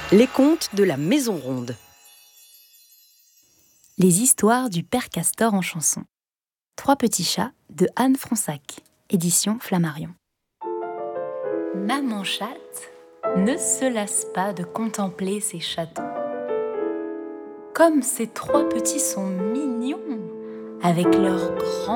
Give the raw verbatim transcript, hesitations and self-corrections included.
Les contes de la Maison Ronde. Les histoires du Père Castor en chanson. Trois petits chats de Anne Fronsac, édition Flammarion. Maman chatte ne se lasse pas de contempler ses chatons. Comme ces trois petits sont mignons, avec leurs grands